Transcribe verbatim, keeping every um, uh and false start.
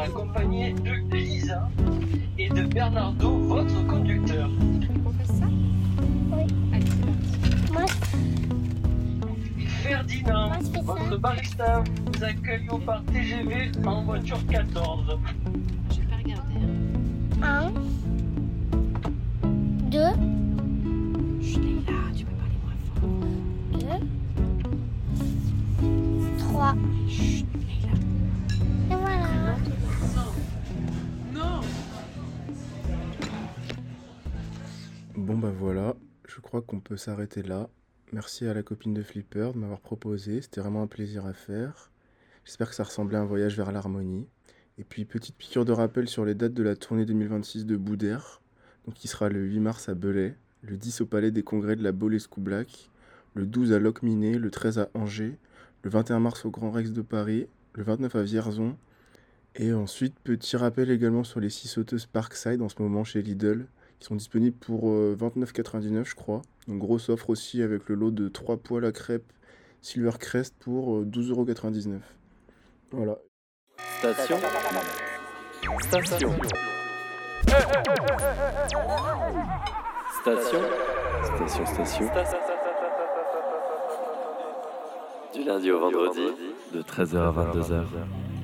accompagné de Lisa et de Bernardo, votre conducteur. On fait ça ? Oui. Allez, c'est parti. Moi, Ferdinand, Moi, je fais ça. votre barista, vous accueillons par T G V en voiture quatorze. Je vais pas regarder. Hein. un, deux, Chut, Leïla, tu peux parler moins fort. deux, trois. Chut, Leïla. Et voilà. Non. Bon bah voilà, je crois qu'on peut s'arrêter là. Merci à la copine de Flipper de m'avoir proposé, c'était vraiment un plaisir à faire. J'espère que ça ressemblait à un voyage vers l'harmonie. Et puis petite piqûre de rappel sur les dates de la tournée deux mille vingt-six de Boudère, donc qui sera le huit mars à Belay, le dix au Palais des Congrès de la Baulescu Black, le douze à Locminé, le treize à Angers, le vingt et un mars au Grand Rex de Paris, le vingt-neuf à Vierzon. Et ensuite, petit rappel également sur les six sauteuses Parkside en ce moment chez Lidl, qui sont disponibles pour euh, vingt-neuf quatre-vingt-dix-neuf je crois. Donc grosse offre aussi avec le lot de trois poils à crêpes Silvercrest pour euh, douze euros quatre-vingt-dix-neuf. Voilà. Station. Station. Station. Station, station. Du lundi au vendredi, de treize heures à vingt-deux heures.